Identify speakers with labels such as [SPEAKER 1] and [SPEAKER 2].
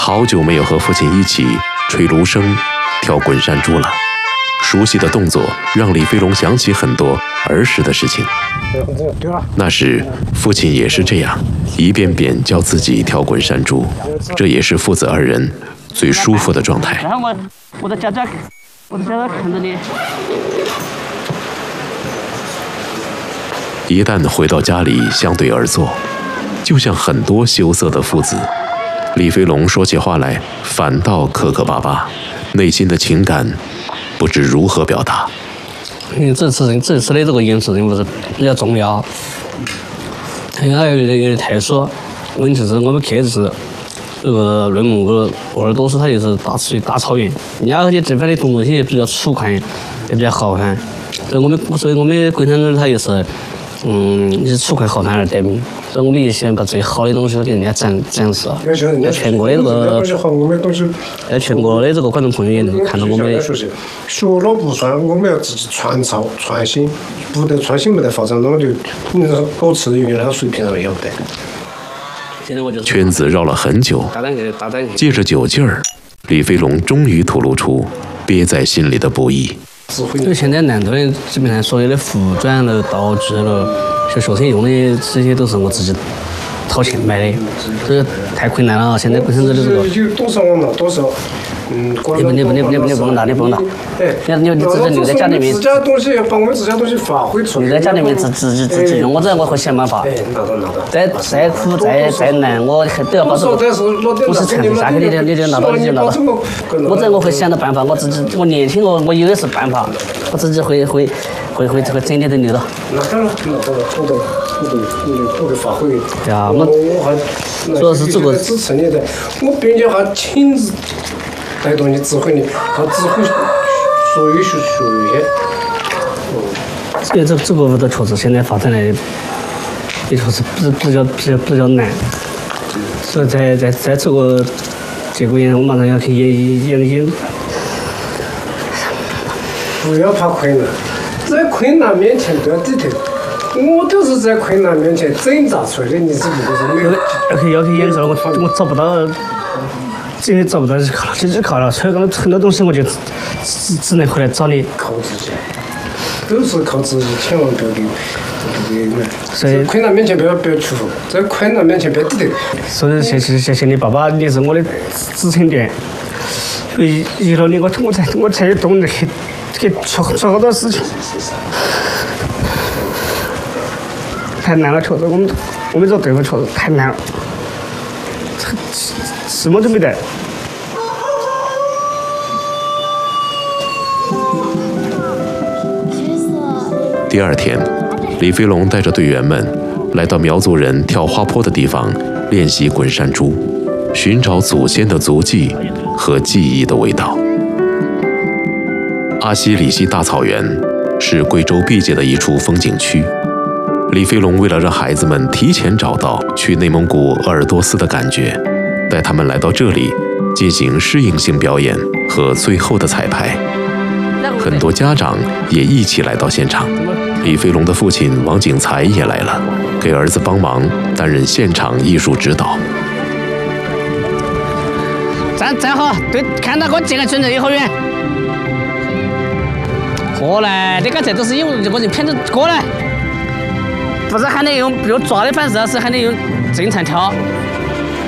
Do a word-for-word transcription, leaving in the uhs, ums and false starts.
[SPEAKER 1] 好久没有和父亲一起吹芦笙、跳滚山猪了。熟悉的动作让李飞龙想起很多儿时的事情。那时父亲也是这样，一遍遍教自己跳滚山猪，这也是父子二人最舒服的状态。
[SPEAKER 2] 然后我我的家长，我的家长看着你。
[SPEAKER 1] 一旦回到家里相对而坐，就像很多羞涩的父子，李飞龙说起话来反倒磕磕巴巴，内心的情感不知如何表达。
[SPEAKER 3] 因为这次这次的这个影视人物是比较重要，还有有点特殊。我们就是我们去的是这个内蒙古鄂尔多斯，它就是大属于大草原，人家而且这边的动物也比较粗犷，也比较豪悍。所以我们所以我们滚山猪它就是嗯，以粗犷豪悍而得名。所以我们也喜欢把最好的东西给人家展展示。在全国的这个，在全国的这个观众朋友也能够看到我们的。
[SPEAKER 4] 学了不算，我们要自己传承创新，不得创新，不得发展，那么就你说保持原来的水平上也不得。
[SPEAKER 1] 圈子绕了很久，借着酒劲儿，李飞龙终于吐露出憋在心里的不易。
[SPEAKER 3] 就现在南都的基本上所有的服装了、道具了，就学生用的这些都是我自己掏钱买的，这个太困难了。现在本身这个这个。
[SPEAKER 4] 有多少往拿多少。嗯，
[SPEAKER 3] 你不你不你不你不你不能拿，你不能拿。
[SPEAKER 4] 哎，
[SPEAKER 3] 你你自己留在家里面。
[SPEAKER 4] 自家东西要把我们自家东西发挥出来。
[SPEAKER 3] 留在家里面自自己自己用，我这我会想办法。
[SPEAKER 4] 哎，拿到拿到。
[SPEAKER 3] 再再苦再再难，我都要把这个。不是成绩下去，你就你就拿到你就拿到。我这我会想到办法，我自己我年轻我我有的是办法，我自己会会会会会整点的留到。
[SPEAKER 4] 拿到了，拿到了，我都我都我都我都发挥。
[SPEAKER 3] 对啊，我
[SPEAKER 4] 我还
[SPEAKER 3] 主要是这个
[SPEAKER 4] 支持你的，我并且还亲自。带动你指挥你，靠指挥所有学学员。
[SPEAKER 3] 所以这这个的确实现在发展的，也确实比比较比较比较难。所以在在在这个节骨眼上，我马上要去演演演。
[SPEAKER 4] 不要怕困难，在困难面前不要低头。我都是在困难面前挣扎出来的，你是不是没有？
[SPEAKER 3] 要去要去演出来，我我找不到。这些找不到就靠了，这就靠了。所以讲很多东西我就只只只能回来找你。
[SPEAKER 4] 靠自己，都是靠自己，千万不要给不给人。
[SPEAKER 3] 所以
[SPEAKER 4] 困难面前不要不要屈服，在困难面前不要低头。
[SPEAKER 3] 所以谢谢谢谢你爸爸，你是我的支撑点。一一了你我我才我才有动力去去做做好多事情。太难了，确实我们我们这队伍确实太难了。什么都没得。
[SPEAKER 1] 第二天，李飞龙带着队员们来到苗族人跳花坡的地方练习滚山猪，寻找祖先的足迹和记忆的味道。阿西里西大草原是贵州毕节的一处风景区。李飞龙为了让孩子们提前找到去内蒙古鄂尔多斯的感觉，带他们来到这里进行适应性表演和最后的彩排。很多家长也一起来到现场。李飞龙的父亲王景才也来了，给儿子帮忙担任现场艺术指导。
[SPEAKER 2] 站站好，对，看到我这个村子颐和园。过来，你看这都是有这个人骗子过来。不是喊你用用抓的方式，是喊你用正常跳。